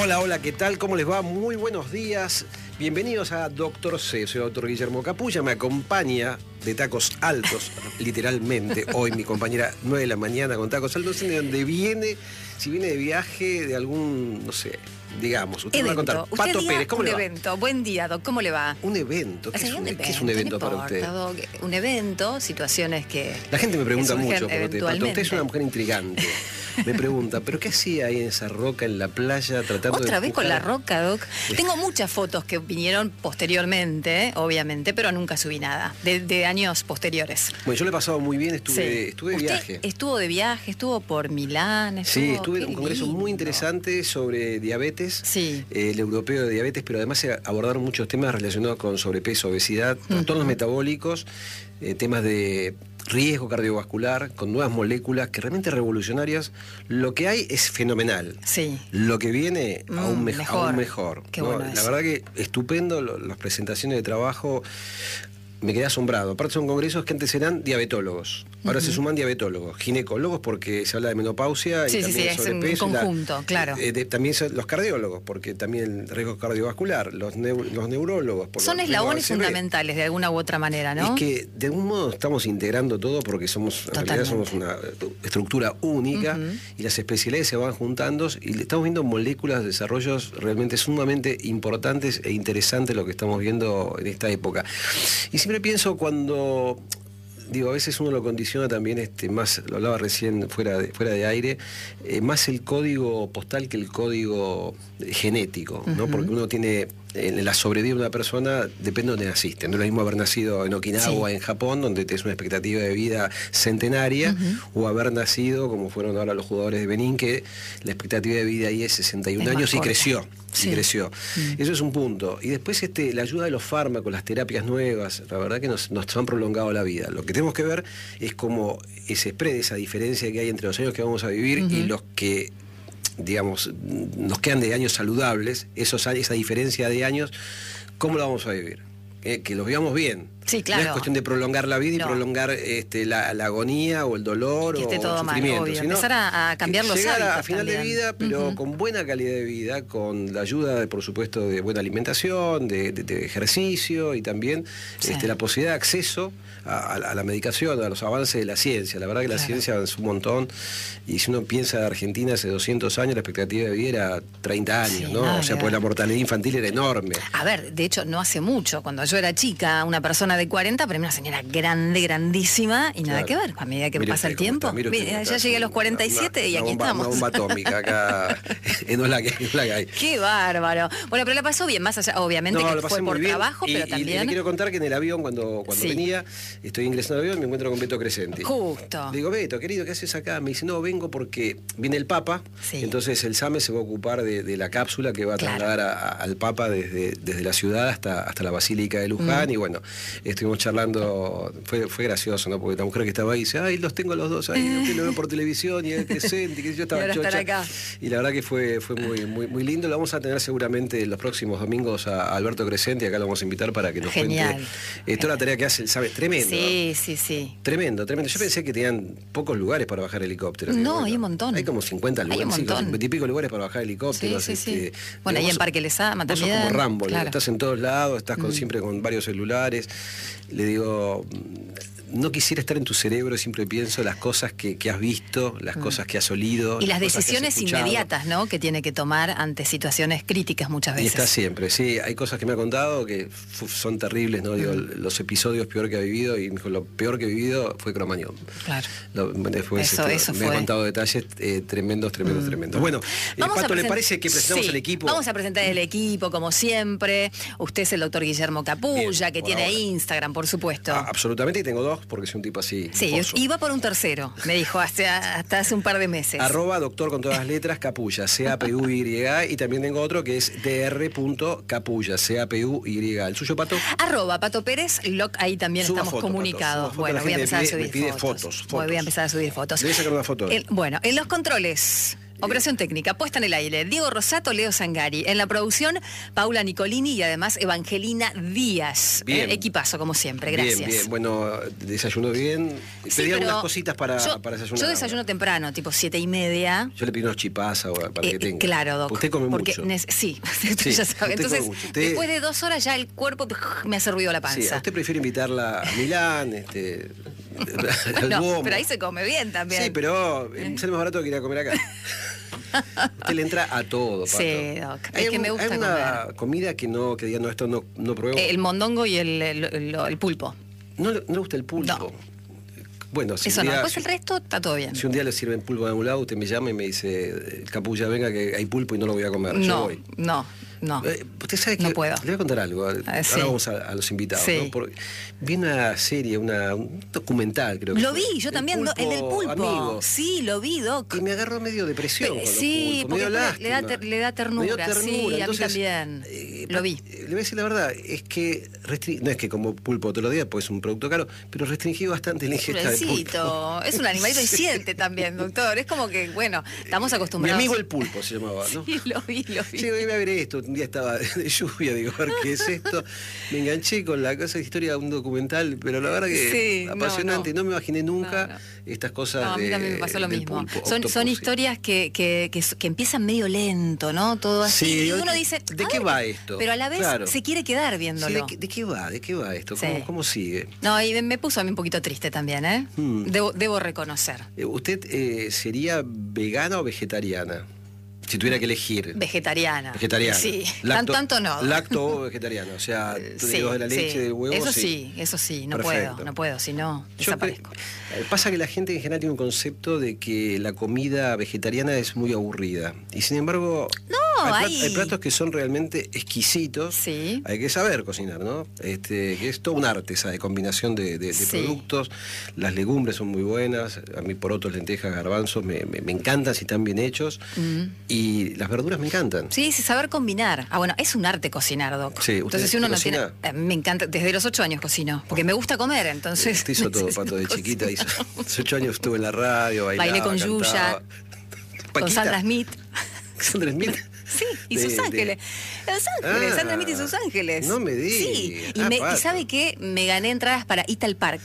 Hola, hola, ¿qué tal? ¿Cómo les va? Muy buenos días. Bienvenidos a Doctor C. Soy el doctor Guillermo Capulla. Me acompaña de tacos altos, literalmente. Hoy mi compañera, 9 de la mañana con tacos altos. ¿De dónde viene? Si viene de viaje, de algún, no sé, digamos. Usted me va a contar. Pato Pérez, ¿cómo le va? Un evento. Buen día, Doc. ¿Cómo le va? Un evento. ¿Qué es un evento para usted? Doc. Un evento, situaciones que... La gente me pregunta mucho por usted. Pato. Usted es una mujer intrigante. Me pregunta, ¿pero qué hacía ahí en esa roca, en la playa, tratando de ¿Otra vez con la empujar? roca, Doc? Tengo muchas fotos que vinieron posteriormente, obviamente, pero nunca subí nada, de años posteriores. Bueno, yo le he pasado muy bien, estuve de ¿Usted viaje. estuvo de viaje, estuvo por Milán? Sí, estuve en un congreso lindo. muy interesante sobre diabetes, Sí. El europeo de diabetes, pero además se abordaron muchos temas relacionados con sobrepeso, obesidad, trastornos metabólicos, temas de riesgo cardiovascular, con nuevas moléculas que realmente revolucionarias. Lo que hay es fenomenal. Sí. Lo que viene aún mejor. mejor. Qué ¿no? bueno La eso. verdad que estupendo, las presentaciones de trabajo. Me quedé asombrado. Aparte son congresos que antes eran diabetólogos. Ahora se suman diabetólogos, ginecólogos porque se habla de menopausia Sí, y sí, también sí, es sobrepeso. un conjunto, claro. También son los cardiólogos, porque también el riesgo cardiovascular, los neurólogos. Por Son los eslabones ACV. fundamentales de alguna u otra manera, ¿no? Es que de algún modo estamos integrando todo porque somos, en realidad somos una estructura única y las especialidades se van juntando y estamos viendo moléculas, desarrollos realmente sumamente importantes e interesantes lo que estamos viendo en esta época. Y siempre pienso cuando, digo, a veces uno lo condiciona también, más, lo hablaba recién fuera de aire, más el código postal que el código genético, ¿no? Porque uno tiene, en la sobrevida de una persona depende de dónde naciste. No es lo mismo haber nacido en Okinawa, en Japón, donde tienes una expectativa de vida centenaria, o haber nacido, como fueron ahora los jugadores de Benín, que la expectativa de vida ahí es 61 años y creció. Sí. Y creció. Eso es un punto. Y después la ayuda de los fármacos, las terapias nuevas, la verdad que nos han prolongado la vida. Lo que tenemos que ver es cómo se expresa esa diferencia que hay entre los años que vamos a vivir y los que, digamos, nos quedan de años saludables, esa diferencia de años, ¿cómo la vamos a vivir? Que los vivamos bien. Sí, claro. No es cuestión de prolongar la vida y prolongar la agonía o el dolor que esté o todo el mal, sufrimiento. obvio. Sino Empezar a cambiar los llegar hábitos a final también. de vida, pero con buena calidad de vida, con la ayuda, por supuesto, de buena alimentación, de ejercicio y también la posibilidad de acceso a la medicación, a los avances de la ciencia. La verdad que la ciencia avanzó un montón y si uno piensa de Argentina hace 200 años, la expectativa de vida era 30 años, ¿no? O sea, pues la mortalidad infantil era enorme. A ver, de hecho, no hace mucho, cuando yo era chica, una persona de 40, pero una señora grande, grandísima, y nada que ver, a medida que pasa el tiempo. Mira, ya llegué a los 47 y aquí estamos. Una bomba atómica acá en Olagay. Qué bárbaro. Bueno, pero la pasó bien, más allá, obviamente que fue por trabajo, pero también... Y le quiero contar que en el avión, cuando venía, estoy ingresando al avión y me encuentro con Beto Crescenti. Justo. Le digo, Beto, querido, ¿qué haces acá? Me dice, no, vengo porque viene el Papa, entonces el SAME se va a ocupar de la cápsula que va a trasladar al Papa desde la ciudad hasta la Basílica de Luján, y bueno, estuvimos charlando, fue gracioso, ¿no? Porque la mujer que estaba ahí dice, ay, los tengo a los dos ahí, lo veo por televisión y el Crescenti, que yo estaba chocha. Acá. Y la verdad que fue muy lindo. Lo vamos a tener seguramente los próximos domingos a Alberto Crescenti, acá lo vamos a invitar para que nos cuente toda la tarea que hace el SAME. Tremendo. Sí. Tremendo. Yo pensé que tenían pocos lugares para bajar helicópteros. No, hay un montón. Hay como 50 lugares, hay un montón. 50 y pico lugares para bajar helicópteros. Sí. Bueno, ahí en Parque Lezama también. Vos sos como Rambo, claro. Estás en todos lados, estás siempre con varios celulares. Le digo, no quisiera estar en tu cerebro, siempre pienso las cosas que has visto, las cosas que has olido. Y las decisiones inmediatas, ¿no?, que tiene que tomar ante situaciones críticas muchas veces. Y está siempre, sí. Hay cosas que me ha contado que son terribles, ¿no? Digo, los episodios peor que ha vivido, y me dijo, lo peor que he vivido fue Cromañón. Claro. Después eso me ha contado detalles tremendos. Bueno, Pato, ¿le parece que presentamos el equipo? Vamos a presentar el equipo, como siempre. Usted es el doctor Guillermo Capulla, que tiene Instagram, por supuesto. Absolutamente, y tengo dos, porque soy un tipo así. Sí, iba por un tercero, me dijo, hasta hace un par de meses. @ doctor con todas las letras, Capulla, CAPUY, y también tengo otro que es dr.capulla, CAPUY. ¿El suyo, Pato? @ Pato Pérez, ahí también estamos comunicados. Pato, bueno, voy a empezar a subir me pide fotos. fotos. Voy a empezar a subir fotos. Voy a sacar una foto. Bueno, en los controles, Operación técnica, puesta en el aire. Diego Rosato, Leo Sangari. En la producción, Paula Nicolini y además Evangelina Díaz. Equipazo, como siempre. Gracias. Bien. Bueno, desayuno bien. Pedí algunas cositas para desayunar. Yo desayuno temprano, tipo 7:30. Yo le pido unos chipás para que tenga. Claro, Doc. Usted come mucho. Sí, usted ya sabe. Entonces, después de 2 horas ya el cuerpo me hace ruido la panza. Sí, usted prefiere invitarla a Milán, bueno, pero ahí se come bien también. Sí, pero sale más barato que ir a comer acá. Usted le entra a todo, Pato. Sí, Doc. Es que me gusta comer. Hay una comida que diga, no, esto no pruebo. El mondongo y el pulpo. No le gusta el pulpo. No. Bueno, si eso no, después el resto está todo bien. Si un día le sirven pulpo de algún lado, usted me llama y me dice, Capulla, venga que hay pulpo y no lo voy a comer. Yo voy. No. Usted sabe que no puedo. Le voy a contar algo. Ahora vamos a los invitados. Sí. ¿No? Porque vi una serie, un documental, creo que lo vi, yo también, el del pulpo. Amigo. Sí, lo vi, Doc. Y me agarró medio depresión. Sí, porque le da ternura. Sí, entonces, a mí también. Lo vi. Le voy a decir la verdad, es que no es que como pulpo todos los días, pues es un producto caro, pero restringí bastante la ingesta de pulpo. Es un animalito y siente también, doctor. Es como que, bueno, estamos acostumbrados. Mi amigo el pulpo se llamaba, ¿no? Sí, lo vi. Sí, voy a ver esto. Un día estaba de lluvia, digo, a ver qué es esto. Me enganché con la cosa de historia de un documental, pero la verdad que apasionante. No me imaginé nunca estas cosas. A mí también me pasó lo mismo. Pulpo, son historias que empiezan medio lento, ¿no? Todo así. Sí, y uno dice, ¿de qué va esto? Pero a la vez se quiere quedar viéndolo. Sí, ¿de qué va esto? ¿Cómo sigue? No, y me puso a mí un poquito triste también, ¿eh? Debo reconocer. ¿Usted sería vegana o vegetariana? Si tuviera que elegir. Vegetariana. Sí. Tanto no. Lacto o vegetariana, o sea, derivados de la leche, del huevo. Eso sí, no puedo, si no, desaparezco. Pasa que la gente en general tiene un concepto de que la comida vegetariana es muy aburrida. Y sin embargo, hay platos que son realmente exquisitos. Sí. Hay que saber cocinar, ¿no? Que es todo un arte esa de combinación de productos. Las legumbres son muy buenas. A mí porotos, lentejas, garbanzos me encantan si están bien hechos. Y las verduras me encantan. Sí, saber combinar. Bueno, es un arte cocinar, Doc. Sí, entonces si uno no tiene... me encanta, desde los 8 años cocino, porque me gusta comer, entonces... Usted hizo todo, Pato, de chiquita. Hizo 8 años estuve en la radio, bailé con Yuya, con Sandra Smith. ¿Sandra Smith? Sí, y Sus Ángeles. Los Ángeles, Sandra Smith y Sus Ángeles. No me digas. Sí, y ¿sabe qué? Me gané entradas para Ital Park.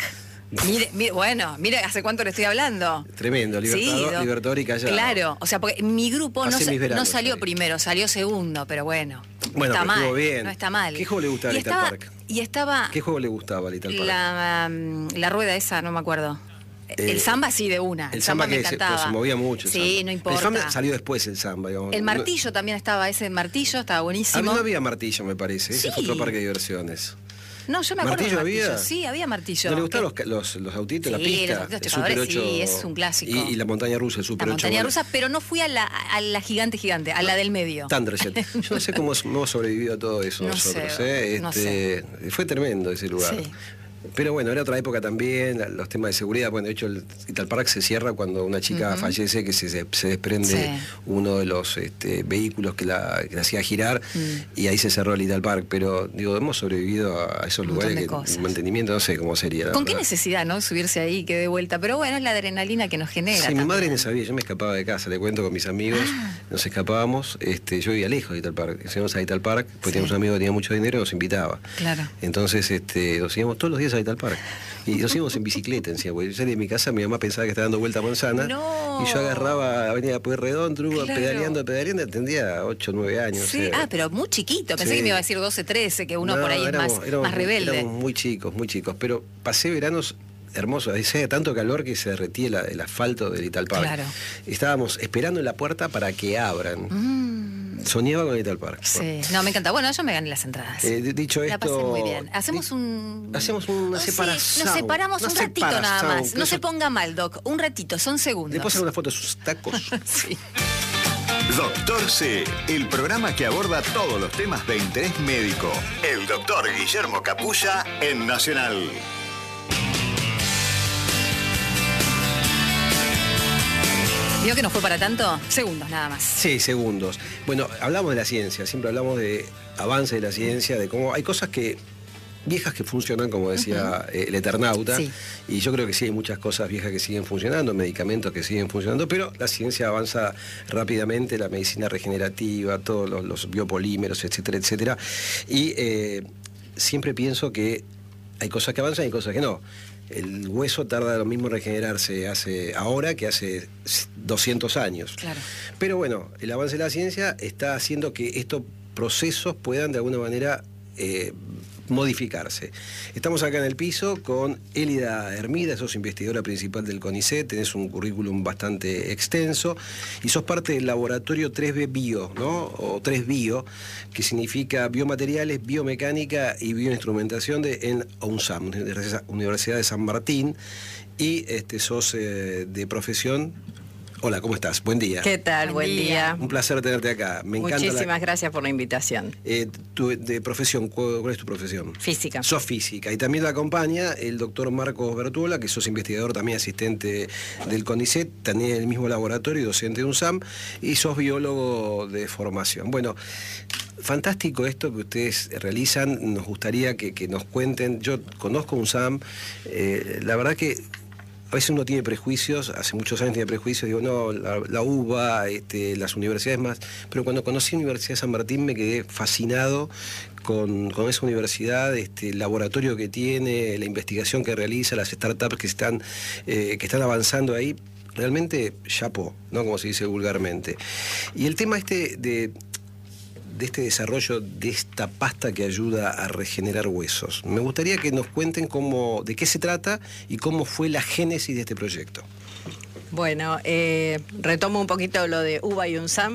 Mire, ¿hace cuánto le estoy hablando? Tremendo, Libertador y Callao. Claro, o sea, porque mi grupo no salió primero, salió segundo, pero bueno. No está mal, bien. No está mal. ¿Qué juego le gustaba al Little Park? ¿Qué juego le gustaba al Little Park? La rueda esa, no me acuerdo. El samba sí, de una. El samba me que se movía mucho. Sí, no importa. El samba salió después, el samba, digamos. El martillo también estaba, ese martillo estaba buenísimo. A mí no había martillo, me parece. Ese es otro parque de diversiones. No, yo me acuerdo ¿Martillo de martillo. había? Sí, había martillo. ¿No le gustaban los autitos, la pista? Los chocadores, sí, es un clásico. Y la montaña rusa, el Super 8. La montaña rusa, pero no fui a la gigante, a la del medio. Thunderjet. Yo no sé cómo hemos sobrevivido a todo eso nosotros. No sé. Fue tremendo ese lugar. Sí. Pero bueno, era otra época también, los temas de seguridad. Bueno, de hecho, el Ital Park se cierra cuando una chica fallece, que se desprende uno de los vehículos que la hacía girar, y ahí se cerró el Ital Park. Pero, digo, hemos sobrevivido a esos lugares que mantenimiento, no sé cómo sería. ¿Con qué necesidad, no? Subirse ahí, que de vuelta. Pero bueno, es la adrenalina que nos genera. Sí, mi madre no sabía, yo me escapaba de casa, le cuento con mis amigos, nos escapábamos. Yo vivía lejos de Ital Park, íbamos a Ital Park, porque teníamos un amigo que tenía mucho dinero y nos invitaba. Claro. Entonces, nos íbamos todos los días a Ital Park. Y nos íbamos en bicicleta encima, porque yo salí de mi casa, mi mamá pensaba que estaba dando vuelta a Manzana, y yo agarraba Avenida Pueyrredón, pedaleando, tendría 8 o 9 años. Sí, pero muy chiquito, pensé que me iba a decir 12, 13, que uno por ahí es más rebelde. Éramos muy chicos, pero pasé veranos hermosos, hacía tanto calor que se derretía el asfalto del Ital Park. Claro. Estábamos esperando en la puerta para que abran. Soñaba con Ital Park. Sí, no, me encanta. Bueno, yo me gané las entradas. Dicho la esto... pasé muy bien. Hacemos una separación. Sí, nos separamos un ratito nada más. No se ponga mal, Doc. Un ratito, son segundos. ¿Le puedo hacer una foto de sus tacos? Sí. Doctor C, el programa que aborda todos los temas de interés médico. El doctor Guillermo Capulla en Nacional. ¿Vio que no fue para tanto? Segundos nada más. Sí, segundos. Bueno, hablamos de la ciencia, siempre hablamos de avance de la ciencia, de cómo hay cosas que viejas que funcionan, como decía el Eternauta, sí. Y yo creo que sí hay muchas cosas viejas que siguen funcionando, medicamentos que siguen funcionando, pero la ciencia avanza rápidamente, la medicina regenerativa, todos los biopolímeros, etcétera, etcétera, y siempre pienso que hay cosas que avanzan y cosas que no. El hueso tarda lo mismo en regenerarse ahora que hace 200 años. Claro. Pero bueno, el avance de la ciencia está haciendo que estos procesos puedan de alguna manera modificarse. Estamos acá en el piso con Élida Hermida, sos investigadora principal del CONICET, tenés un currículum bastante extenso y sos parte del laboratorio 3B Bio, ¿no? O 3Bio, que significa biomateriales, biomecánica y bioinstrumentación en UNSAM, Universidad de San Martín, y sos de profesión. Hola, ¿cómo estás? Buen día. ¿Qué tal? Buen día. Un placer tenerte acá. Me encanta. Muchísimas gracias por la invitación. De profesión, ¿cuál es tu profesión? Física. Sos física. Y también la acompaña el doctor Marcos Bertuola, que sos investigador, también asistente del CONICET, también en el mismo laboratorio y docente de UNSAM, y sos biólogo de formación. Bueno, fantástico esto que ustedes realizan. Nos gustaría que nos cuenten. Yo conozco UNSAM, la verdad que a veces uno tiene prejuicios, hace muchos años tiene prejuicios, digo, no, la UBA, las universidades más, pero cuando conocí la Universidad de San Martín me quedé fascinado con esa universidad, el laboratorio que tiene, la investigación que realiza, las startups que están avanzando ahí, realmente chapó, ¿no? Como se dice vulgarmente. Y el tema de este desarrollo de esta pasta que ayuda a regenerar huesos. Me gustaría que nos cuenten de qué se trata y cómo fue la génesis de este proyecto. Bueno, retomo un poquito lo de UBA y UNSAM.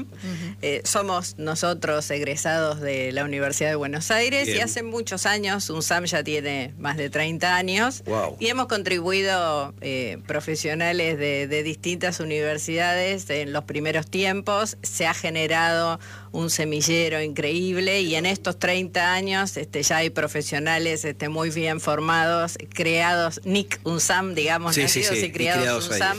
Somos nosotros egresados de la Universidad de Buenos Aires. Bien. Y hace muchos años, UNSAM ya tiene más de 30 años. Wow. Y hemos contribuido profesionales de distintas universidades en los primeros tiempos. Se ha generado un semillero increíble y en estos 30 años ya hay profesionales muy bien formados, creados, NIC UNSAM, digamos, nacidos y criados UNSAM.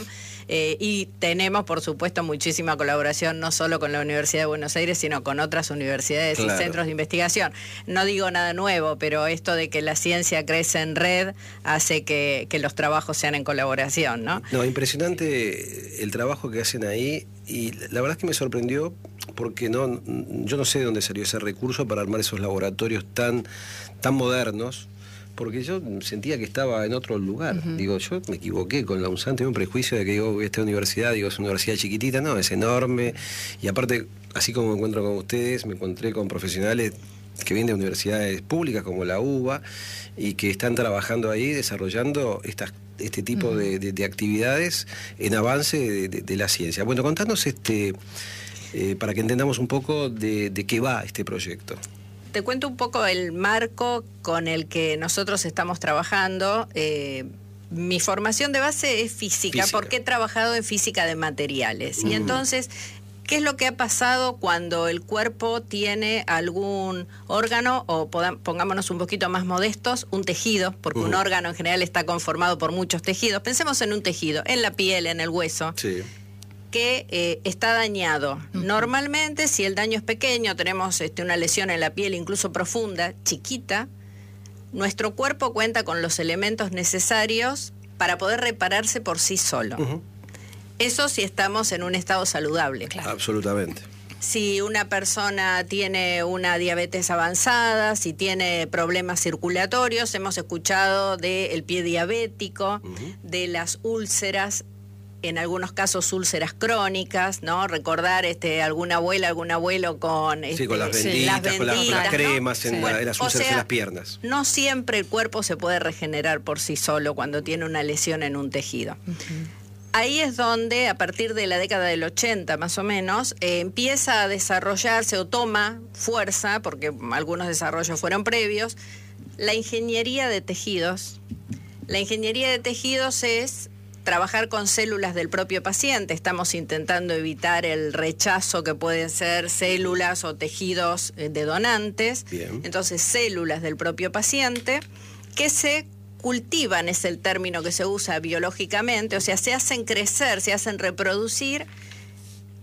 Y tenemos, por supuesto, muchísima colaboración, no solo con la Universidad de Buenos Aires, sino con otras universidades y centros de investigación. No digo nada nuevo, pero esto de que la ciencia crece en red hace que los trabajos sean en colaboración, ¿no? No, impresionante el trabajo que hacen ahí, y la verdad es que me sorprendió porque yo no sé de dónde salió ese recurso para armar esos laboratorios tan modernos. Porque yo sentía que estaba en otro lugar. Digo, yo me equivoqué con la UNSAM, tengo un prejuicio de que esta universidad, es una universidad chiquitita, no, es enorme. Y aparte, así como me encuentro con ustedes, me encontré con profesionales que vienen de universidades públicas como la UBA y que están trabajando ahí, desarrollando este tipo de actividades en avance de la ciencia. Bueno, contanos para que entendamos un poco de qué va este proyecto. Te cuento un poco el marco con el que nosotros estamos trabajando. Mi formación de base es física, porque he trabajado en física de materiales. Y entonces, ¿qué es lo que ha pasado cuando el cuerpo tiene algún órgano, o pongámonos un poquito más modestos, un tejido, porque un órgano en general está conformado por muchos tejidos? Pensemos en un tejido, en la piel, en el hueso. Sí. Que está dañado. Normalmente, si el daño es pequeño, tenemos una lesión en la piel, incluso profunda, chiquita, nuestro cuerpo cuenta con los elementos necesarios para poder repararse por sí solo. Eso si estamos en un estado saludable. Claro. Absolutamente. Si una persona tiene una diabetes avanzada, si tiene problemas circulatorios, hemos escuchado del pie diabético, de las úlceras, en algunos casos úlceras crónicas, ¿no? Recordar alguna abuela, algún abuelo con con las benditas, con las cremas, ¿no? en las úlceras en las piernas. No siempre el cuerpo se puede regenerar por sí solo cuando tiene una lesión en un tejido. Ahí es donde, a partir de la década del 80 más o menos, empieza a desarrollarse o toma fuerza, porque algunos desarrollos fueron previos, la ingeniería de tejidos. La ingeniería de tejidos es trabajar con células del propio paciente. Estamos intentando evitar el rechazo que pueden ser células o tejidos de donantes. Bien. Entonces, células del propio paciente que se cultivan, es el término que se usa biológicamente, o sea, se hacen crecer, se hacen reproducir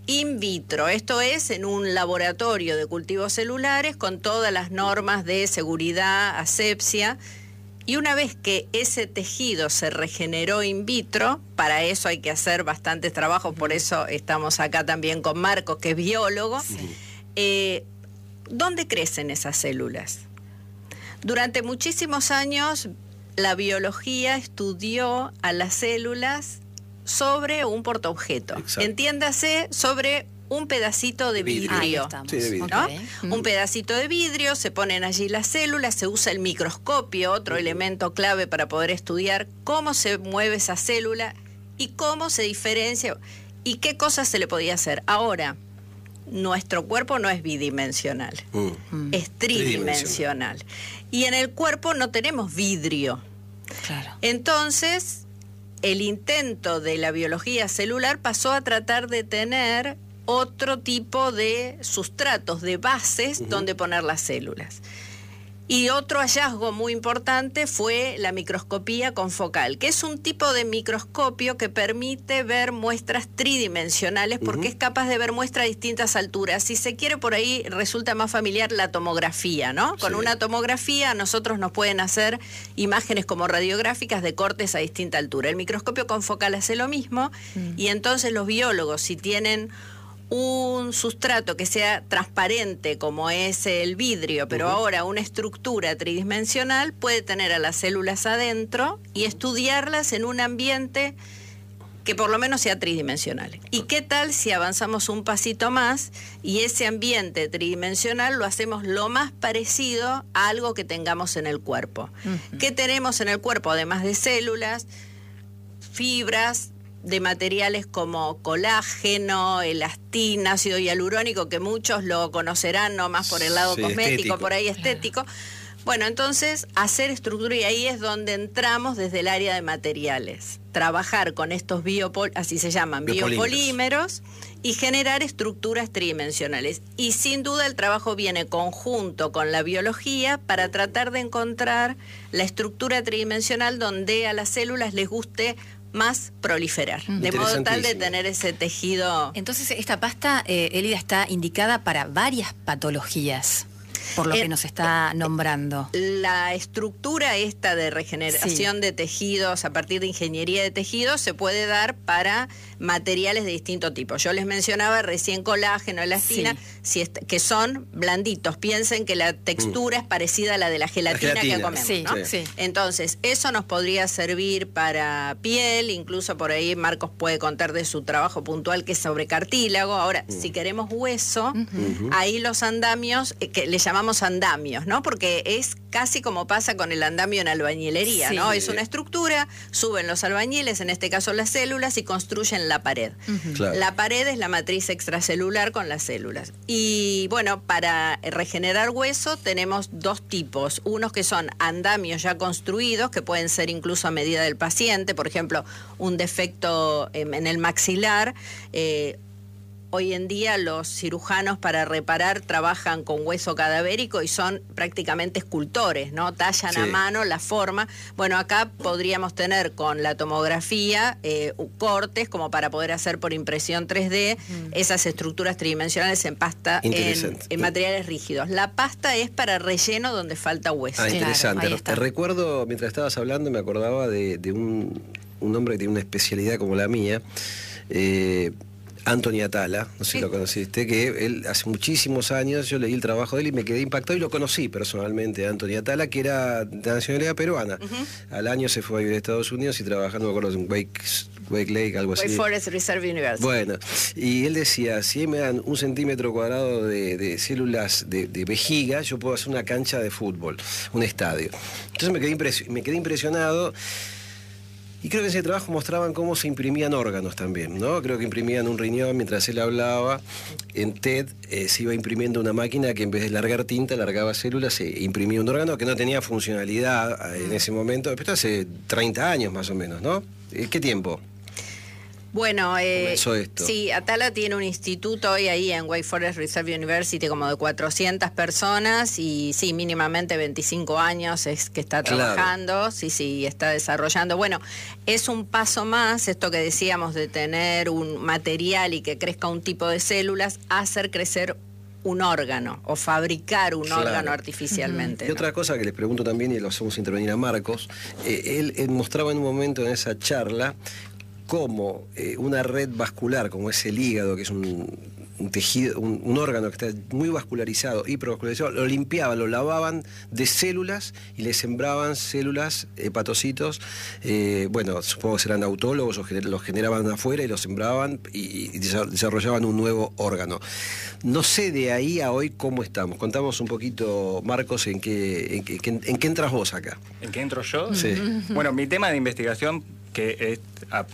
in vitro, esto es en un laboratorio de cultivos celulares con todas las normas de seguridad, asepsia. Y una vez que ese tejido se regeneró in vitro, para eso hay que hacer bastantes trabajos, por eso estamos acá también con Marcos, que es biólogo. Sí. ¿Dónde crecen esas células? Durante muchísimos años la biología estudió a las células sobre un portaobjeto. Exacto. Entiéndase, sobre un pedacito de vidrio. Sí, de vidrio. ¿No? Okay. Un pedacito de vidrio, se ponen allí las células, se usa el microscopio, otro elemento clave para poder estudiar cómo se mueve esa célula y cómo se diferencia y qué cosas se le podía hacer. Ahora, nuestro cuerpo no es bidimensional, es tridimensional. Y en el cuerpo no tenemos vidrio. Claro. Entonces, el intento de la biología celular pasó a tratar de tener otro tipo de sustratos, de bases donde poner las células. Y otro hallazgo muy importante fue la microscopía confocal, que es un tipo de microscopio que permite ver muestras tridimensionales porque es capaz de ver muestras a distintas alturas. Si se quiere, por ahí resulta más familiar la tomografía, ¿no? Con una tomografía a nosotros nos pueden hacer imágenes como radiográficas de cortes a distinta altura. El microscopio confocal hace lo mismo y entonces los biólogos, si tienen un sustrato que sea transparente como es el vidrio, pero ahora una estructura tridimensional, puede tener a las células adentro y estudiarlas en un ambiente que por lo menos sea tridimensional. ¿Y qué tal si avanzamos un pasito más y ese ambiente tridimensional lo hacemos lo más parecido a algo que tengamos en el cuerpo? ¿Qué tenemos en el cuerpo además de células? Fibras de materiales como colágeno, elastina, ácido hialurónico, que muchos lo conocerán, no más por el lado cosmético, estético. Por ahí estético. Bueno, entonces, hacer estructura, y ahí es donde entramos desde el área de materiales. Trabajar con estos así se llaman, biopolímeros, y generar estructuras tridimensionales. Y sin duda el trabajo viene conjunto con la biología para tratar de encontrar la estructura tridimensional donde a las células les guste más proliferar, de modo tal de tener ese tejido. Entonces, esta pasta, Elida, está indicada para varias patologías, por lo que nos está nombrando. La estructura esta de regeneración de tejidos a partir de ingeniería de tejidos se puede dar para materiales de distinto tipo. Yo les mencionaba recién colágeno, elastina, que son blanditos. Piensen que la textura es parecida a la de la gelatina que comemos, ¿no? Entonces, eso nos podría servir para piel, incluso por ahí Marcos puede contar de su trabajo puntual que es sobre cartílago. Ahora, si queremos hueso, ahí los andamios, que le llamamos andamios, ¿no? Porque es casi como pasa con el andamio en albañilería, ¿no? Es una estructura, suben los albañiles, en este caso las células, y construyen la pared. Claro. La pared es la matriz extracelular con las células. Y bueno, para regenerar hueso tenemos dos tipos. Unos que son andamios ya construidos, que pueden ser incluso a medida del paciente, por ejemplo, un defecto en el maxilar. Hoy en día los cirujanos para reparar trabajan con hueso cadavérico y son prácticamente escultores, ¿no? Tallan a mano la forma. Bueno, acá podríamos tener con la tomografía cortes como para poder hacer por impresión 3D esas estructuras tridimensionales en pasta, en materiales rígidos. La pasta es para relleno donde falta hueso. Interesante. Te recuerdo, mientras estabas hablando, me acordaba de un hombre que tiene una especialidad como la mía, Anthony Atala, no sé si lo conociste, que él hace muchísimos años, yo leí el trabajo de él y me quedé impactado y lo conocí personalmente, Anthony Atala, que era de nacionalidad peruana. Al año se fue a vivir a Estados Unidos y trabajando, no me acuerdo, en Wake Lake, algo así. Wake Forest Reserve University. Bueno, y él decía, si me dan 1 centímetro cuadrado de células de vejiga, yo puedo hacer una cancha de fútbol, un estadio. Entonces me quedé impresionado. Y creo que en ese trabajo mostraban cómo se imprimían órganos también, ¿no? Creo que imprimían un riñón mientras él hablaba. En TED se iba imprimiendo una máquina que en vez de largar tinta, largaba células, se imprimía un órgano que no tenía funcionalidad en ese momento. Esto hace 30 años más o menos, ¿no? ¿Qué tiempo? Bueno, comenzó esto? Sí, Atala tiene un instituto hoy ahí en Wake Forest Reserve University como de 400 personas y sí, mínimamente 25 años es que está trabajando, sí, está desarrollando. Bueno, es un paso más, esto que decíamos de tener un material y que crezca un tipo de células, hacer crecer un órgano o fabricar un órgano artificialmente. Y otra cosa que les pregunto también, y lo hacemos intervenir a Marcos, él mostraba en un momento en esa charla cómo una red vascular, como es el hígado, que es un tejido, un órgano que está muy vascularizado, hipervascularizado, lo limpiaban, lo lavaban de células y le sembraban células, hepatocitos, bueno, supongo que serán autólogos o los generaban afuera y los sembraban y desarrollaban un nuevo órgano. No sé de ahí a hoy cómo estamos. Contamos un poquito, Marcos, en qué entras vos acá. ¿En qué entro yo? Sí. Bueno, mi tema de investigación, que es...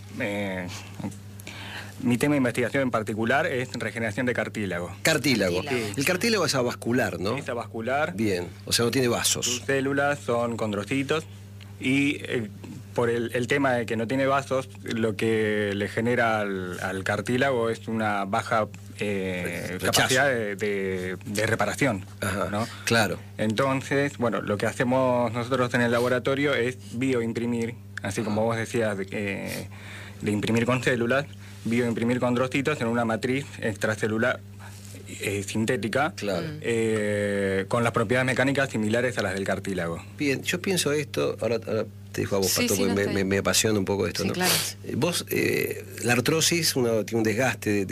mi tema de investigación en particular es regeneración de cartílago. Cartílago. Sí. El cartílago es avascular, ¿no? Es avascular. Bien, o sea, no tiene vasos. Sus células son condrocitos y por el tema de que no tiene vasos, lo que le genera al cartílago es una baja capacidad de reparación. Ajá, ¿no? Claro. Entonces, bueno, lo que hacemos nosotros en el laboratorio es bioimprimir, así como vos decías, de imprimir con células, bioimprimir condrocitos en una matriz extracelular sintética, claro. Con las propiedades mecánicas similares a las del cartílago. Bien, yo pienso esto, ahora te digo a vos, Pato, porque me apasiona un poco esto, sí, ¿no? Claro. Vos, la artrosis, uno tiene un desgaste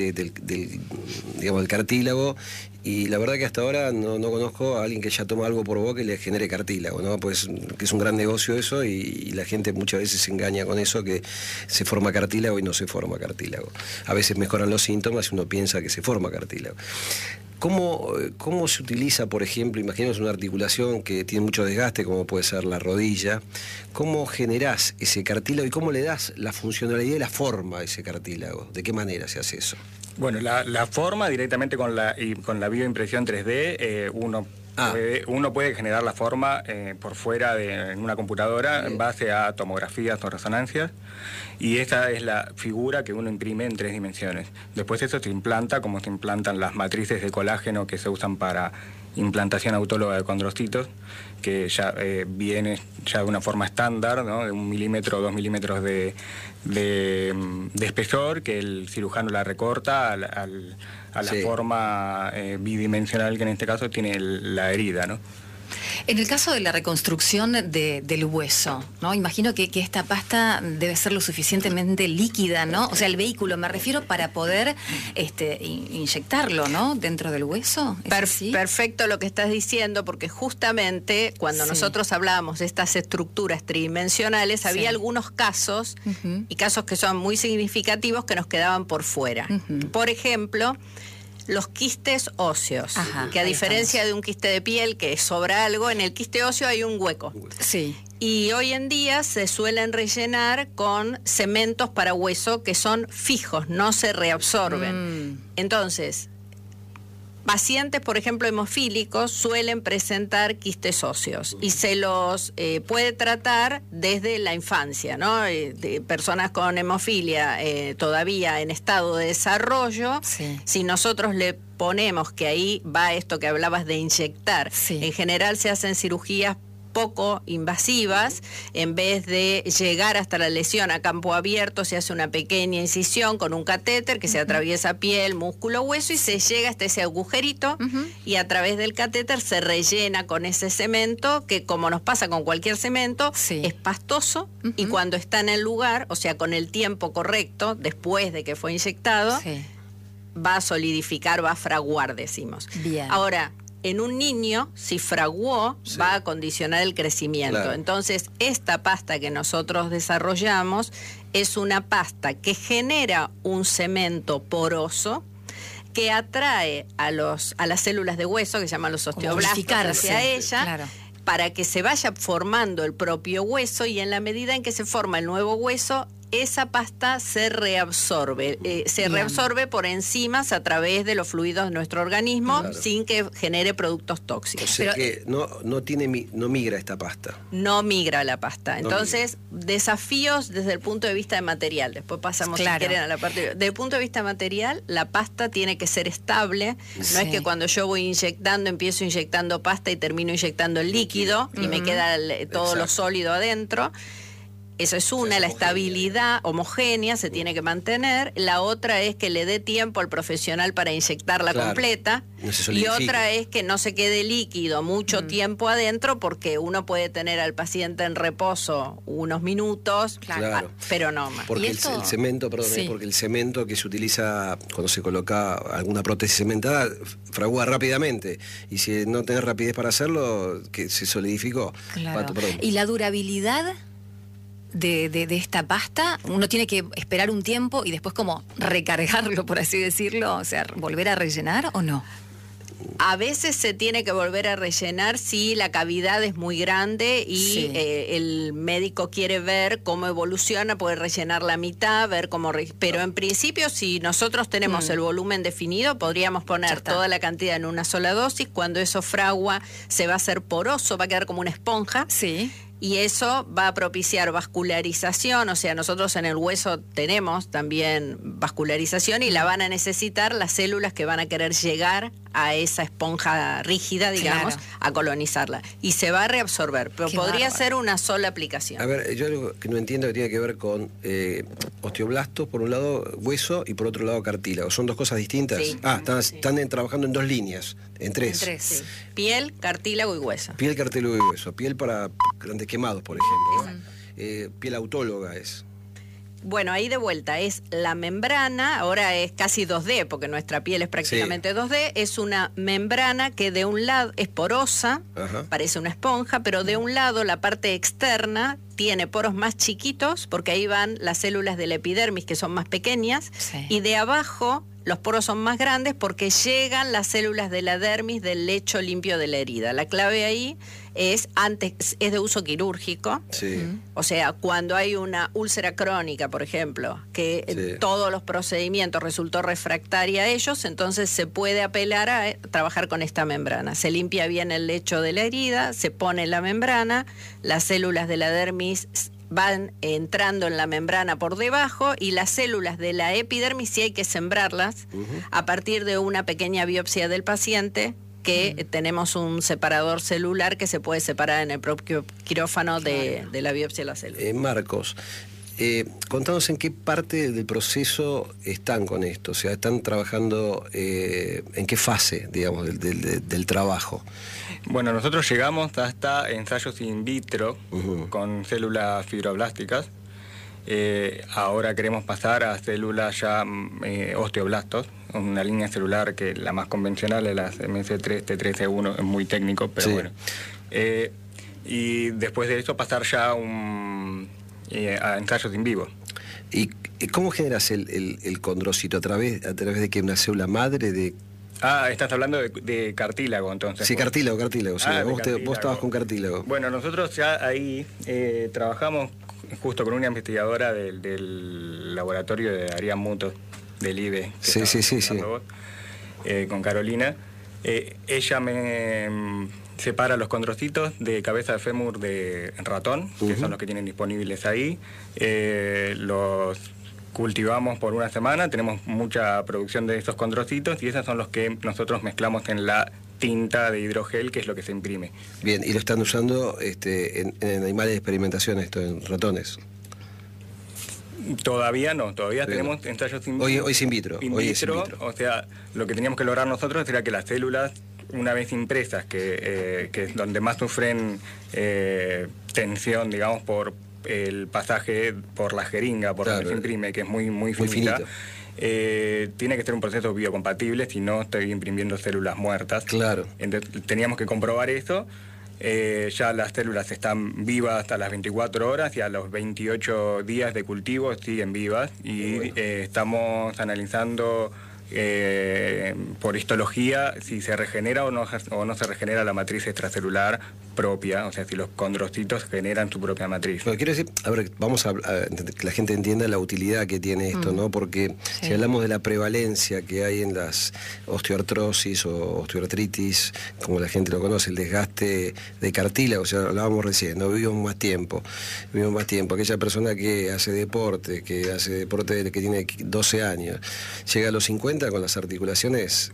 del cartílago, y la verdad que hasta ahora no conozco a alguien que ya toma algo por boca y le genere cartílago, ¿no? Pues que es un gran negocio eso, y la gente muchas veces se engaña con eso, que se forma cartílago y no se forma cartílago. A veces mejoran los síntomas y uno piensa que se forma cartílago. ¿Cómo se utiliza, por ejemplo, imaginemos una articulación que tiene mucho desgaste, como puede ser la rodilla? ¿Cómo generás ese cartílago y cómo le das la funcionalidad y la forma a ese cartílago? ¿De qué manera se hace eso? Bueno, la forma directamente con la bioimpresión 3D, uno puede generar la forma por fuera en una computadora en base a tomografías o resonancias, y esa es la figura que uno imprime en 3 dimensiones. Después eso se implanta como se implantan las matrices de colágeno que se usan para implantación autóloga de condrocitos, que ya viene ya de una forma estándar, ¿no? De 1 milímetro o 2 milímetros de espesor, que el cirujano la recorta a la forma bidimensional que en este caso tiene la herida, ¿no? En el caso de la reconstrucción del hueso, ¿no? Imagino que esta pasta debe ser lo suficientemente líquida, ¿no? O sea, el vehículo, me refiero, para poder inyectarlo, ¿no? Dentro del hueso. Perfecto lo que estás diciendo, porque justamente cuando nosotros hablábamos de estas estructuras tridimensionales, había algunos casos, y casos que son muy significativos, que nos quedaban por fuera. Por ejemplo, los quistes óseos, que a diferencia de un quiste de piel que sobra algo, en el quiste óseo hay un hueco. Sí. Y hoy en día se suelen rellenar con cementos para hueso que son fijos, no se reabsorben. Entonces, pacientes, por ejemplo, hemofílicos, suelen presentar quistes óseos y se los puede tratar desde la infancia, ¿no? De personas con hemofilia todavía en estado de desarrollo, si nosotros le ponemos que ahí va esto que hablabas de inyectar, en general se hacen cirugías poco invasivas, en vez de llegar hasta la lesión a campo abierto, se hace una pequeña incisión con un catéter que se atraviesa piel, músculo, hueso y se llega hasta ese agujerito y a través del catéter se rellena con ese cemento que, como nos pasa con cualquier cemento, es pastoso y cuando está en el lugar, o sea, con el tiempo correcto, después de que fue inyectado, va a solidificar, va a fraguar, decimos. Bien. Ahora, en un niño, si fraguó, va a condicionar el crecimiento. Claro. Entonces, esta pasta que nosotros desarrollamos es una pasta que genera un cemento poroso que atrae a las células de hueso, que se llaman los osteoblastos, hacia ella, para que se vaya formando el propio hueso, y en la medida en que se forma el nuevo hueso, esa pasta se reabsorbe. Reabsorbe por enzimas a través de los fluidos de nuestro organismo, claro, sin que genere productos tóxicos. O sea que no migra esta pasta. No migra la pasta. Entonces, desafíos desde el punto de vista de material. Después pasamos, claro, si quieren, a la parte... Desde el punto de vista material, la pasta tiene que ser estable. Sí. No es que cuando yo voy empiezo inyectando pasta y termino inyectando el líquido y me queda todo lo sólido adentro. Eso es una, la estabilidad homogénea se tiene que mantener. La otra es que le dé tiempo al profesional para inyectarla, claro, completa. No, y otra es que no se quede líquido mucho tiempo adentro, porque uno puede tener al paciente en reposo unos minutos, claro, pero no más. Porque el cemento, perdón, sí, porque el cemento que se utiliza cuando se coloca alguna prótesis cementada fragua rápidamente. Y si no tenés rapidez para hacerlo, que se solidificó. Claro. ¿Y la durabilidad de esta pasta? Uno tiene que esperar un tiempo y después como recargarlo, por así decirlo, o sea, volver a rellenar, ¿o no? A veces se tiene que volver a rellenar si la cavidad es muy grande y sí, el médico quiere ver cómo evoluciona, puede rellenar la mitad, ver cómo... Pero en principio, si nosotros tenemos el volumen definido, podríamos poner toda la cantidad en una sola dosis. Cuando eso fragua, se va a hacer poroso, va a quedar como una esponja. Sí. Y eso va a propiciar vascularización, o sea, nosotros en el hueso tenemos también vascularización y la van a necesitar las células que van a querer llegar a esa esponja rígida, digamos, claro, a colonizarla. Y se va a reabsorber, pero podría ser una sola aplicación. A ver, yo algo que no entiendo que tiene que ver con osteoblastos, por un lado hueso y por otro lado cartílago. ¿Son dos cosas distintas? Sí. Están trabajando en dos líneas, en tres. Sí. Piel, cartílago y hueso. Piel, cartílago y hueso. Piel para grandes quemados, por ejemplo. Piel autóloga es. Bueno, ahí de vuelta es la membrana, ahora es casi 2D, porque nuestra piel es prácticamente 2D, es una membrana que de un lado es porosa, parece una esponja, pero de un lado la parte externa tiene poros más chiquitos, porque ahí van las células de la epidermis, que son más pequeñas, y de abajo los poros son más grandes porque llegan las células de la dermis del lecho limpio de la herida. La clave ahí es de uso quirúrgico. Sí. O sea, cuando hay una úlcera crónica, por ejemplo, que todos los procedimientos resultó refractaria a ellos, entonces se puede apelar a trabajar con esta membrana. Se limpia bien el lecho de la herida, se pone la membrana, las células de la dermis van entrando en la membrana por debajo y las células de la epidermis sí hay que sembrarlas a partir de una pequeña biopsia del paciente, que tenemos un separador celular que se puede separar en el propio quirófano de la biopsia de la célula. Marcos, contanos en qué parte del proceso están con esto, o sea, están trabajando, en qué fase, digamos, del trabajo. Bueno, nosotros llegamos hasta ensayos in vitro con células fibroblásticas. Ahora queremos pasar a células ya osteoblastos, una línea celular que la más convencional es la MS3, T3E1, es muy técnico, pero bueno. Y después de eso pasar ya a ensayos in vivo. ¿Y cómo generas el condrocito? ¿A través de que una célula madre de...? Estás hablando de cartílago, entonces. Sí, cartílago. Sí. Vos estabas con cartílago. Bueno, nosotros ya ahí trabajamos justo con una investigadora del laboratorio de Arián Muto, del IBE. Sí. Con Carolina. Ella me separa los condrocitos de cabeza de fémur de ratón, que son los que tienen disponibles ahí. Los cultivamos por una semana, tenemos mucha producción de esos condrocitos y esos son los que nosotros mezclamos en la tinta de hidrogel, que es lo que se imprime. Bien, ¿y lo están usando en animales de experimentación, en ratones? Todavía no, tenemos ensayos in vitro. Hoy es in vitro. O sea, lo que teníamos que lograr nosotros era que las células, una vez impresas, que es donde más sufren tensión, digamos, por el pasaje por la jeringa, por donde se imprime, que es muy finita, tiene que ser un proceso biocompatible, si no estoy imprimiendo células muertas. Claro. Entonces teníamos que comprobar eso. Ya las células están vivas hasta las 24 horas y a los 28 días de cultivo siguen vivas y estamos analizando por histología si se regenera o no se regenera la matriz extracelular propia, o sea, si los condrocitos generan su propia matriz. Bueno, quiero decir, a ver, vamos a que la gente entienda la utilidad que tiene esto, ¿no? Porque si hablamos de la prevalencia que hay en las osteoartrosis o osteoartritis, como la gente lo conoce, el desgaste de cartílago, o sea, hablábamos recién, no vivimos más tiempo. Aquella persona que hace deporte, que tiene 12 años, llega a los 50 con las articulaciones.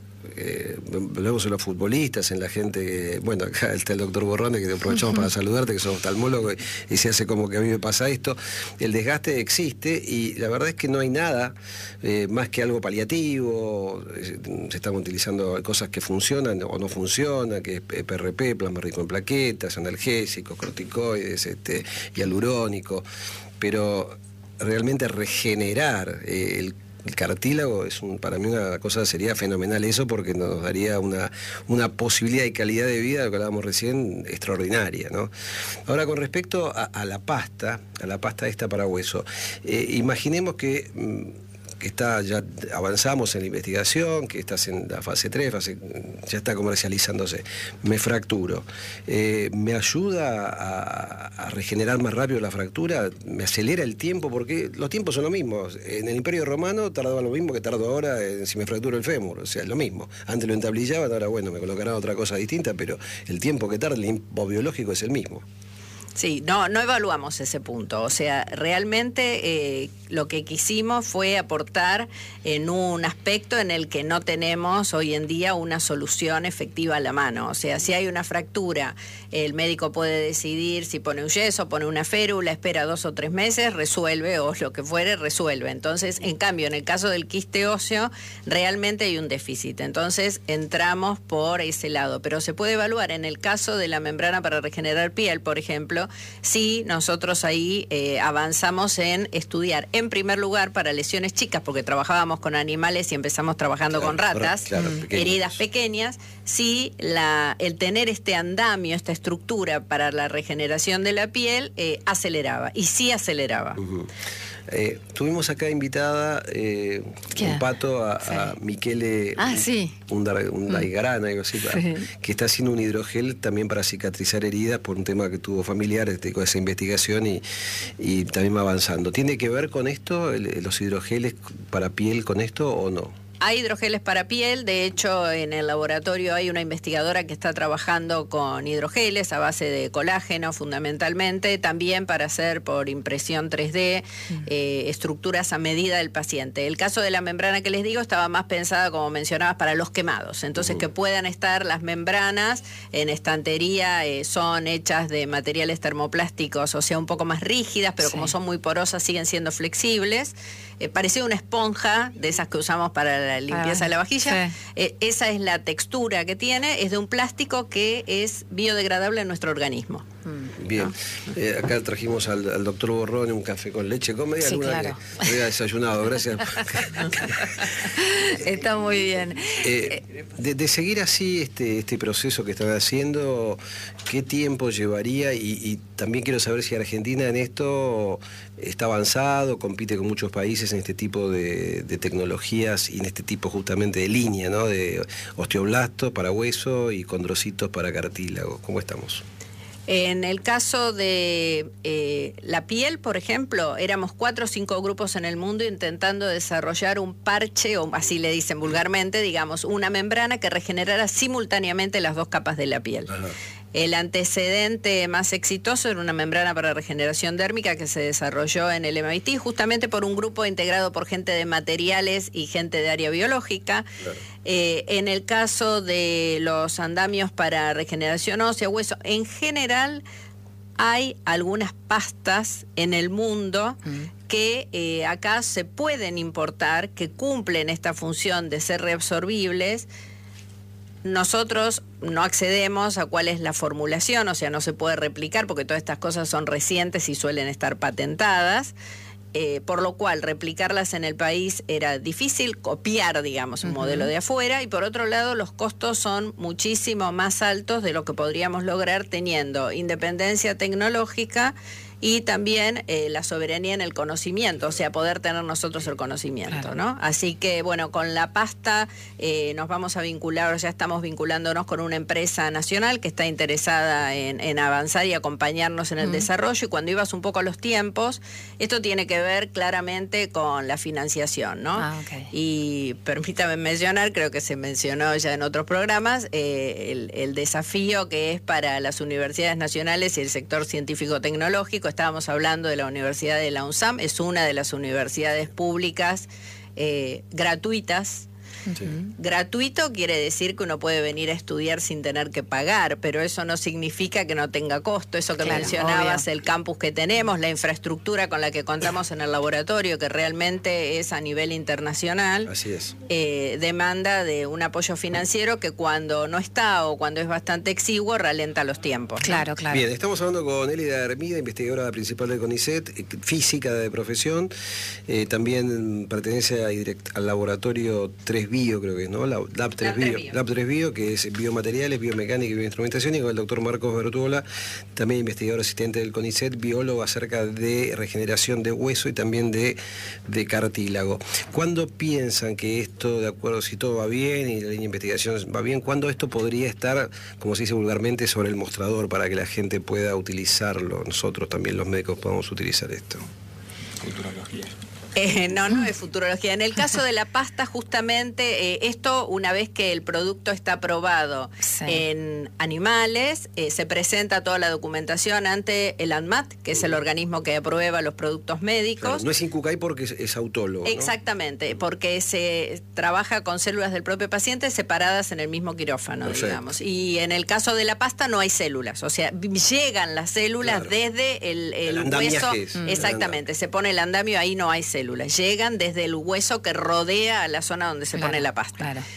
Luego son los futbolistas, en la gente, bueno, acá está el doctor Borrone, que te aprovechamos para saludarte, que sos oftalmólogo, y se hace como que a mí me pasa esto. El desgaste existe y la verdad es que no hay nada más que algo paliativo. Se están utilizando cosas que funcionan o no funcionan, que es PRP, plasma rico en plaquetas, analgésicos, corticoides, hialurónico, pero realmente regenerar el cartílago para mí una cosa sería fenomenal eso, porque nos daría una posibilidad y calidad de vida, lo que hablábamos recién, extraordinaria, ¿no? Ahora, con respecto a la pasta esta para hueso, imaginemos que ya avanzamos en la investigación, que estás en la fase 3, ya está comercializándose. Me fracturo. ¿Me ayuda a regenerar más rápido la fractura? ¿Me acelera el tiempo? Porque los tiempos son los mismos. En el Imperio Romano tardaba lo mismo que tardo ahora si me fracturo el fémur. O sea, es lo mismo. Antes lo entablillaban, ahora bueno, me colocarán otra cosa distinta, pero el tiempo que tarda, el tiempo biológico es el mismo. Sí, no evaluamos ese punto. O sea, realmente lo que quisimos fue aportar en un aspecto en el que no tenemos hoy en día una solución efectiva a la mano. O sea, si hay una fractura, el médico puede decidir si pone un yeso, pone una férula, espera 2 o 3 meses, resuelve, o lo que fuere, resuelve. Entonces, en cambio, en el caso del quiste óseo, realmente hay un déficit. Entonces, entramos por ese lado. Pero se puede evaluar en el caso de la membrana para regenerar piel, por ejemplo, si nosotros ahí avanzamos en estudiar, en primer lugar, para lesiones chicas, porque trabajábamos con animales y empezamos trabajando con ratas, heridas pequeñas, si el tener este andamio, esta estructura para la regeneración de la piel, aceleraba, y sí aceleraba. Tuvimos acá invitada un pato a Michele Undaigarán, algo así, que está haciendo un hidrogel también para cicatrizar heridas por un tema que tuvo familiar, con esa investigación, y también va avanzando. ¿Tiene que ver con esto, los hidrogeles para piel, con esto o no? Hay hidrogeles para piel, de hecho en el laboratorio hay una investigadora que está trabajando con hidrogeles a base de colágeno fundamentalmente, también para hacer por impresión 3D estructuras a medida del paciente. El caso de la membrana que les digo estaba más pensada, como mencionabas, para los quemados, entonces que puedan estar las membranas en estantería, son hechas de materiales termoplásticos, o sea, un poco más rígidas, pero como son muy porosas siguen siendo flexibles. Parecía una esponja de esas que usamos para la limpieza de la vajilla. Esa es la textura que tiene, es de un plástico que es biodegradable en nuestro organismo. Bien, acá trajimos al doctor Borrone un café con leche. ¿Cómo me alguna que había desayunado? Gracias. Está muy bien. De seguir así este proceso que están haciendo, ¿qué tiempo llevaría? Y también quiero saber si Argentina en esto está avanzado, compite con muchos países en este tipo de tecnologías y en este tipo justamente de línea, ¿no? De osteoblastos para hueso y condrocitos para cartílago. ¿Cómo estamos? En el caso de la piel, por ejemplo, éramos 4 o 5 grupos en el mundo intentando desarrollar un parche, o así le dicen vulgarmente, digamos, una membrana que regenerara simultáneamente las 2 capas de la piel. Ajá. El antecedente más exitoso era una membrana para regeneración dérmica que se desarrolló en el MIT, justamente por un grupo integrado por gente de materiales y gente de área biológica. Claro. En el caso de los andamios para regeneración ósea, hueso, en general hay algunas pastas en el mundo que acá se pueden importar, que cumplen esta función de ser reabsorbibles. Nosotros no accedemos a cuál es la formulación, o sea, no se puede replicar porque todas estas cosas son recientes y suelen estar patentadas, por lo cual replicarlas en el país era difícil, copiar, digamos, un modelo de afuera, y por otro lado los costos son muchísimo más altos de lo que podríamos lograr teniendo independencia tecnológica y también la soberanía en el conocimiento, o sea, poder tener nosotros el conocimiento, claro, ¿no? Así que, bueno, con la pasta nos vamos a vincular, ya estamos vinculándonos con una empresa nacional que está interesada en avanzar y acompañarnos en el desarrollo, y cuando ibas un poco a los tiempos, esto tiene que ver claramente con la financiación, ¿no? Okay. Y permítame mencionar, creo que se mencionó ya en otros programas, el desafío que es para las universidades nacionales y el sector científico-tecnológico. Estábamos hablando de la Universidad de la UNSAM, es una de las universidades públicas gratuitas. Sí. Gratuito quiere decir que uno puede venir a estudiar sin tener que pagar, pero eso no significa que no tenga costo. Eso que claro, mencionabas, obvio, el campus que tenemos, la infraestructura con la que contamos en el laboratorio, que realmente es a nivel internacional. Así es. Demanda de un apoyo financiero que cuando no está o cuando es bastante exiguo ralenta los tiempos. Claro, ¿no? claro. Bien, estamos hablando con Elida Hermida, investigadora principal del CONICET, física de profesión, también pertenece al laboratorio 3 Bio, creo que es, ¿no? Lab 3 Bio. Lab 3 Bio, que es biomateriales, biomecánica y bioinstrumentación, y con el doctor Marcos Bertuola, también investigador asistente del CONICET, biólogo acerca de regeneración de hueso y también de cartílago. ¿Cuándo piensan que esto, de acuerdo, si todo va bien y la línea de investigación va bien, cuándo esto podría estar, como se dice vulgarmente, sobre el mostrador para que la gente pueda utilizarlo? Nosotros también, los médicos, podamos utilizar esto. Futurología. No es futurología. En el caso de la pasta, justamente, esto, una vez que el producto está aprobado sí, en animales, se presenta toda la documentación ante el ANMAT, que es el organismo que aprueba los productos médicos. Claro, no es INCUCAI porque es autólogo, ¿no? Exactamente, porque se trabaja con células del propio paciente separadas en el mismo quirófano, perfecto, digamos. Y en el caso de la pasta no hay células, o sea, llegan las células claro, desde el hueso. Exactamente, se pone el andamio, ahí no hay células. Llegan desde el hueso que rodea a la zona donde se pone la pasta. Claro.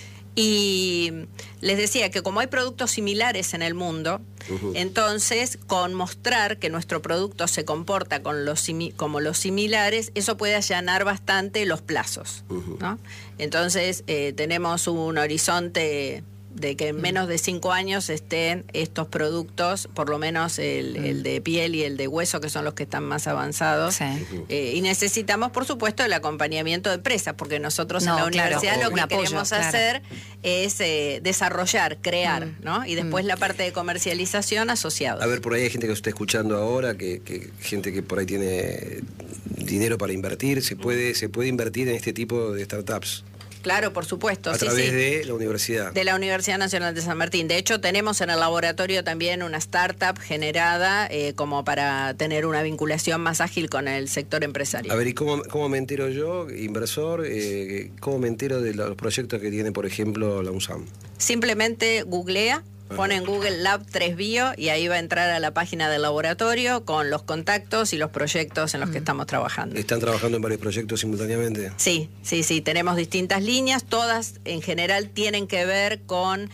Y les decía que como hay productos similares en el mundo, entonces con mostrar que nuestro producto se comporta como los similares, eso puede allanar bastante los plazos, ¿no? Entonces tenemos un horizonte de que en menos de 5 años estén estos productos, por lo menos el de piel y el de hueso, que son los que están más avanzados. Sí. Y necesitamos, por supuesto, el acompañamiento de empresas, porque nosotros en la universidad lo que queremos hacer es desarrollar, crear, ¿no? Y después la parte de comercialización asociada. A ver, por ahí hay gente que está escuchando ahora, gente que por ahí tiene dinero para invertir. ¿Se puede invertir en este tipo de startups? Claro, por supuesto. A través de la universidad. De la Universidad Nacional de San Martín. De hecho, tenemos en el laboratorio también una startup generada como para tener una vinculación más ágil con el sector empresarial. A ver, ¿y cómo me entero yo, inversor? ¿Cómo me entero de los proyectos que tiene, por ejemplo, la UNSAM? Simplemente googlea. Pone en Google Lab 3 Bio y ahí va a entrar a la página del laboratorio con los contactos y los proyectos en los que estamos trabajando. ¿Están trabajando en varios proyectos simultáneamente? Sí, tenemos distintas líneas, todas en general tienen que ver con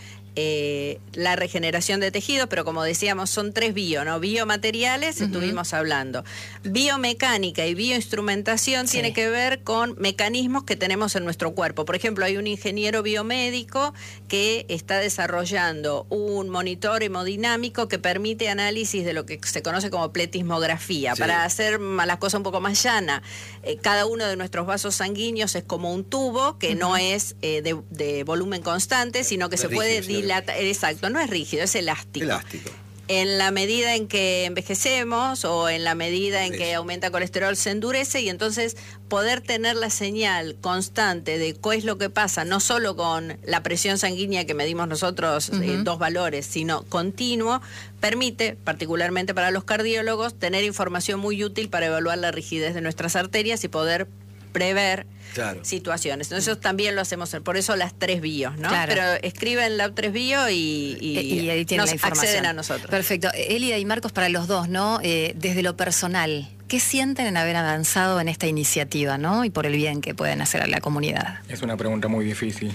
la regeneración de tejido, pero como decíamos son 3 bio, ¿no? Biomateriales, estuvimos hablando. Biomecánica y bioinstrumentación tiene que ver con mecanismos que tenemos en nuestro cuerpo. Por ejemplo, hay un ingeniero biomédico que está desarrollando un monitor hemodinámico que permite análisis de lo que se conoce como pletismografía, para hacer las cosas un poco más llanas. Cada uno de nuestros vasos sanguíneos es como un tubo que no es de volumen constante, sino que se puede dilatar. Exacto, no es rígido, es elástico. En la medida en que envejecemos o en la medida en que aumenta el colesterol se endurece, y entonces poder tener la señal constante de qué es lo que pasa, no solo con la presión sanguínea que medimos nosotros, 2 valores, sino continuo, permite, particularmente para los cardiólogos, tener información muy útil para evaluar la rigidez de nuestras arterias y poder prever situaciones. Entonces también lo hacemos, por eso las 3 bios, ¿no? Claro. Pero escriben Lab 3 Bio y ahí tienen la información. Acceden a nosotros. Perfecto. Elida y Marcos, para los dos, ¿no? Desde lo personal, ¿qué sienten en haber avanzado en esta iniciativa, ¿no? Y por el bien que pueden hacer a la comunidad. Es una pregunta muy difícil.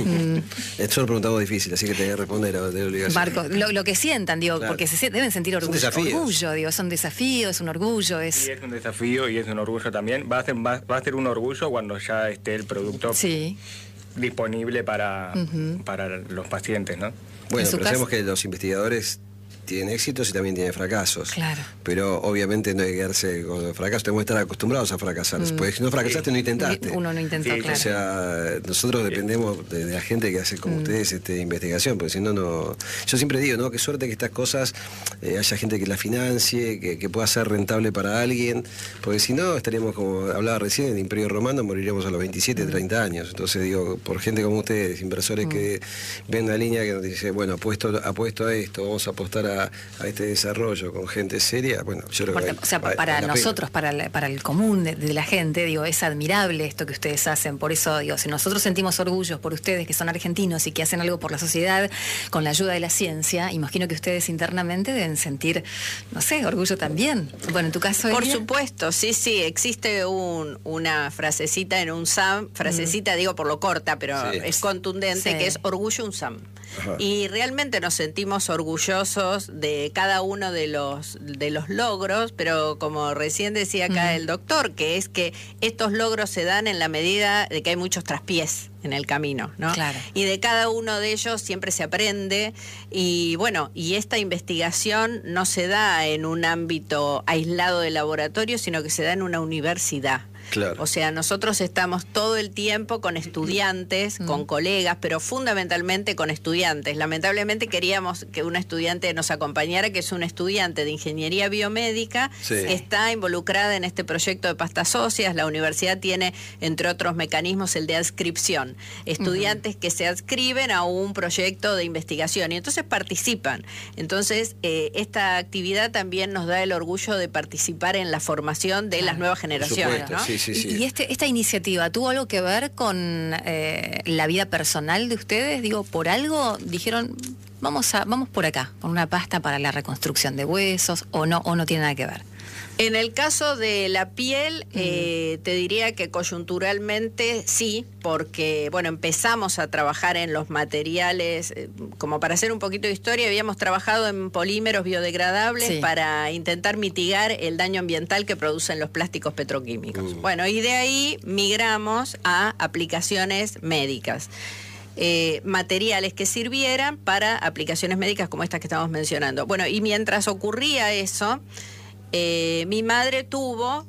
Es una pregunta muy difícil, así que te voy a responder de obligación. Marcos, lo que sientan, digo, porque deben sentir orgullo, digo, son desafíos, es un orgullo. Sí, es un desafío y es un orgullo también. Va a ser un orgullo cuando ya esté el producto disponible para los pacientes, ¿no? Bueno, pero sabemos que los investigadores tiene éxitos y también tiene fracasos. Claro. Pero obviamente no hay que quedarse con los fracasos, tenemos que estar acostumbrados a frasar. Porque si no fracasaste, no intentaste. Uno no intentó, claro. O sea, nosotros dependemos de la gente que hace como ustedes investigación, porque si no, no. Yo siempre digo, ¿no? Qué suerte que estas cosas haya gente que la financie, que pueda ser rentable para alguien, porque si no, estaríamos, como hablaba recién, en el Imperio Romano, moriríamos a los 27, 30 años. Entonces digo, por gente como ustedes, inversores que ven la línea que nos dice, bueno, apuesto a esto, vamos a apostar a este desarrollo con gente seria, bueno, yo creo que... O sea, para nosotros, para el común de la gente, digo, es admirable esto que ustedes hacen. Por eso, digo, si nosotros sentimos orgullo por ustedes que son argentinos y que hacen algo por la sociedad con la ayuda de la ciencia, imagino que ustedes internamente deben sentir, no sé, orgullo también. Bueno, en tu caso, por Elia. supuesto, sí, existe una frasecita en un SAM, frasecita digo por lo corta, pero es contundente, que es orgullo un SAM. Ajá. Y realmente nos sentimos orgullosos de cada uno de los logros, pero como recién decía acá el doctor, que es que estos logros se dan en la medida de que hay muchos traspiés en el camino, ¿no? Claro. Y de cada uno de ellos siempre se aprende, y bueno, y esta investigación no se da en un ámbito aislado de laboratorio, sino que se da en una universidad. Claro. O sea, nosotros estamos todo el tiempo con estudiantes, con colegas, pero fundamentalmente con estudiantes. Lamentablemente queríamos que una estudiante nos acompañara, que es una estudiante de ingeniería biomédica, que está involucrada en este proyecto de pastas óseas. La universidad tiene, entre otros mecanismos, el de adscripción. Estudiantes que se adscriben a un proyecto de investigación y entonces participan. Entonces, esta actividad también nos da el orgullo de participar en la formación de las nuevas generaciones, ¿no? Sí. ¿Y esta iniciativa tuvo algo que ver con la vida personal de ustedes? Digo, ¿por algo dijeron, vamos por acá, con una pasta para la reconstrucción de huesos, o no tiene nada que ver? En el caso de la piel, te diría que coyunturalmente sí, porque bueno, empezamos a trabajar en los materiales, como para hacer un poquito de historia, habíamos trabajado en polímeros biodegradables para intentar mitigar el daño ambiental que producen los plásticos petroquímicos. Bueno, y de ahí migramos a aplicaciones médicas. Materiales que sirvieran para aplicaciones médicas como estas que estamos mencionando. Bueno, y mientras ocurría eso, mi madre tuvo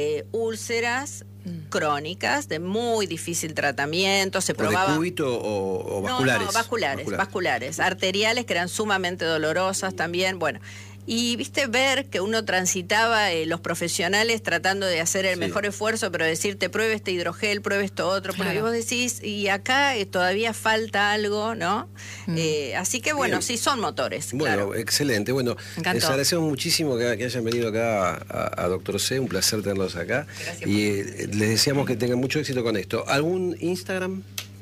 úlceras crónicas de muy difícil tratamiento, se probaba... ¿De cúbito o vasculares? No, vasculares, arteriales, que eran sumamente dolorosas también, bueno... Y viste, ver que uno transitaba los profesionales tratando de hacer el mejor esfuerzo, pero decirte, pruebe este hidrogel, pruebe esto otro, claro. Pero vos decís, y acá todavía falta algo, ¿no? Así que bueno, sí, son motores. Bueno, claro. Excelente. Bueno, les agradecemos muchísimo que hayan venido acá a Dr. C, un placer tenerlos acá. Gracias, y les deseamos que tengan mucho éxito con esto. ¿Algún Instagram?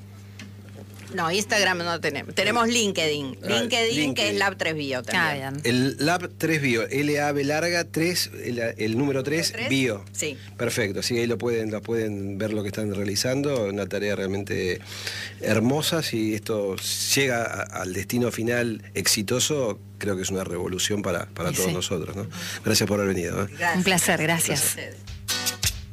No, Instagram no tenemos. Tenemos LinkedIn. LinkedIn, que es Lab 3 Bio también. El Lab 3 Bio, L-A-B larga 3, el número 3, Bio. Sí. Perfecto, sí, ahí lo pueden ver lo que están realizando, una tarea realmente hermosa. Si esto llega al destino final exitoso, creo que es una revolución para todos nosotros, ¿no? Gracias por haber venido. Un placer, gracias. Un placer.